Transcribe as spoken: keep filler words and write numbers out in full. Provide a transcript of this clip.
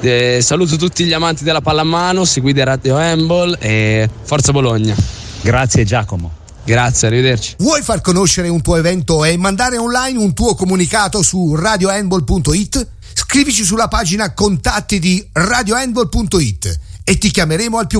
Eh, saluto tutti gli amanti della pallamano, seguite Radio Handball e forza Bologna. Grazie Giacomo. Grazie, arrivederci. Vuoi far conoscere un tuo evento e mandare online un tuo comunicato su radio handball punto it? Scrivici sulla pagina contatti di radio handball punto it e ti chiameremo al più